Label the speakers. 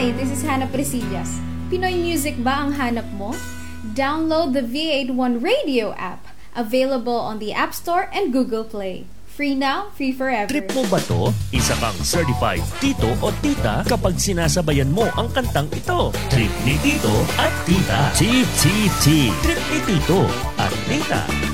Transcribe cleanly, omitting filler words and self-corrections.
Speaker 1: Hi, this is Hannah Presillas. Pinoy music ba ang hanap mo? Download the V81 Radio app, available on the App Store and Google Play. Free now, free forever.
Speaker 2: Trip mo ba to? Isa kang certified tito o tita kapag sinasabayan mo ang kantang ito. Trip ni Tito at Tita. TTT. Trip ni Tito at Tita.